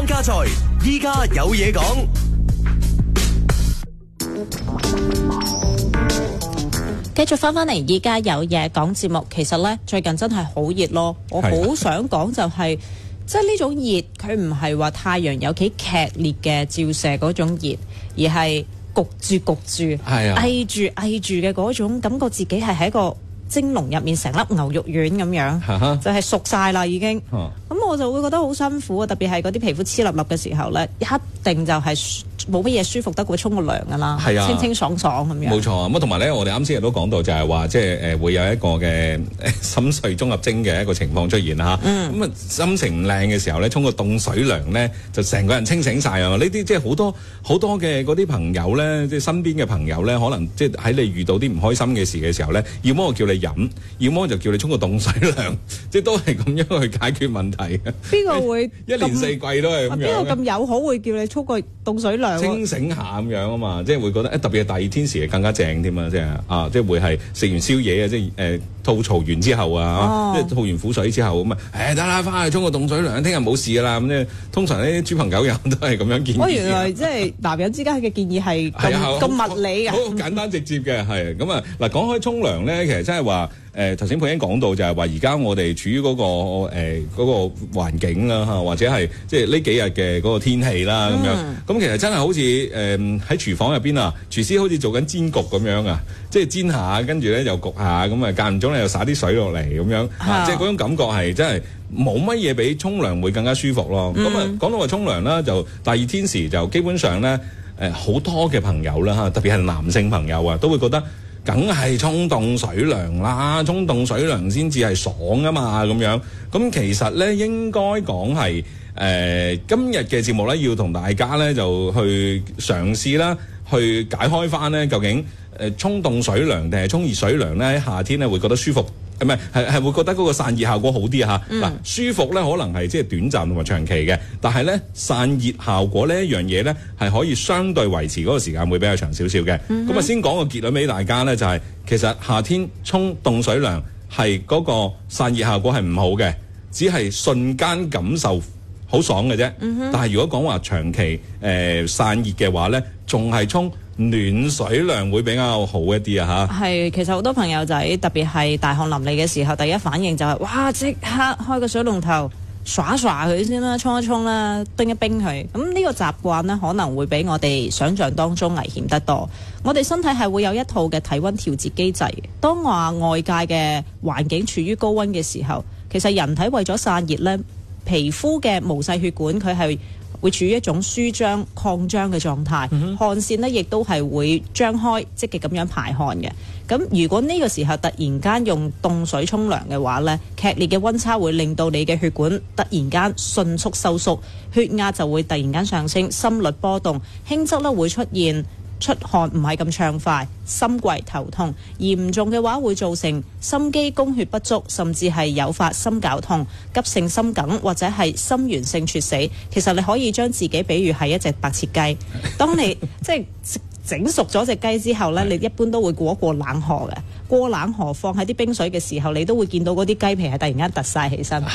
康家財，依家有嘢講。 繼續翻嚟，依家有嘢講節目。其實呢，最近真係好熱咯。我好想講就係、即係呢種熱，佢唔係話太陽有幾劇烈嘅照射嗰種熱，而係焗住、翳住嘅嗰種感覺，自己係喺一個蒸籠入面成粒牛肉丸咁樣，就係熟晒啦已經。咁我就會覺得好辛苦啊！特別係嗰啲皮膚黐立立嘅時候呢，一定就係冇乜嘢舒服得過沖個涼噶啦，清清爽爽咁樣。 冇錯啊！咁同埋咧，我哋啱先亦都講到就係話，即係會有一個嘅心碎綜合徵嘅一個情況出現啦嚇。咁啊，心情唔靚嘅時候咧，沖個凍水涼咧，就成個人清醒晒啊！呢啲即係好多嘅嗰啲朋友咧，即係身邊嘅朋友咧，可能即係喺你遇到啲唔開心嘅事嘅時候咧，要麼我叫你飲，要麼就叫你沖個凍水涼，即係都係咁樣去解決問題嘅。 邊個會一年四季都係咁樣？邊個咁友好會叫你沖個凍水涼？ 清醒下咁樣啊嘛，即係會覺得特別係大熱天時更加正添啊！即係會係食完宵夜啊，即係吐槽完之後啊，即係吐完苦水之後咁啊，得啦，翻去沖個凍水涼，聽日冇事噶啦咁咧。通常呢啲豬朋狗友都係咁樣建議。原來即係男人之間嘅建議係咁物理嘅， 好簡單直接嘅係咁啊！嗱，講開沖涼咧，其實真係話頭先佩欣講到就係話，而家我哋處於嗰個環境啦嚇，或者係即係呢幾日嘅嗰個天氣啦咁樣。咁其實真係好似喺廚房入邊啊，廚師好似做緊煎焗咁樣啊，即係煎下，跟住咧又焗下，咁啊間唔中咧又灑啲水落嚟咁樣，即係嗰種感覺係真係冇乜嘢比沖涼會更加舒服咯。咁啊講到話沖涼啦，就大熱天時就基本上咧好多嘅朋友啦嚇，特別係男性朋友啊，都會覺得梗係沖凍水涼啦，沖凍水涼先至係爽啊嘛咁樣。咁其實咧應該講係今日嘅節目咧，要同大家咧就去嘗試啦，去解開翻咧究竟沖凍水涼定係沖熱水涼咧？喺夏天咧會覺得舒服，唔係會覺得嗰個散熱效果好啲嚇。嗱，舒服咧可能係即係短暫同埋長期嘅，但係咧散熱效果呢一樣嘢咧係可以相對維持嗰個時間會比較長少少嘅。咁啊先講個結論俾大家咧，就係其實夏天沖凍水涼係嗰個散熱效果係唔好嘅，只係瞬間感受好爽嘅啫。但係如果講話長期散熱嘅話咧，仲係沖暖水涼會比較好一啲啊嚇。係， 其實好多朋友仔特別係大汗淋漓嘅時候，第一反應就係哇，即刻開個水龍頭耍佢先啦，沖一沖啦，冰一冰佢。咁呢個習慣呢，可能會比我哋想象當中危險得多。我哋身體係會有一套嘅體溫調節機制。當話外界嘅環境處於高溫嘅時候，其實人體為咗散熱呢，皮膚嘅毛細血管佢係會處於一種舒張擴張嘅狀態，汗腺呢亦都係會張開，積極咁樣排汗嘅。咁如果呢個時候突然間用凍水沖涼嘅話呢，劇烈嘅溫差會令到你嘅血管突然間迅速收縮，血壓就會突然間上升，心率波動，輕則呢會出現出汗唔係咁暢快，心悸頭痛，嚴重嘅話會造成心肌供血不足，甚至係誘發心絞痛、急性心梗或者係心源性猝死。其實你可以將自己比喻係一隻白切雞，當你即係整熟咗隻雞之後呢，你一般都會過冷河嘅，過冷河放喺啲冰水嘅時候，你都會見到嗰啲雞皮係突然間突晒起身。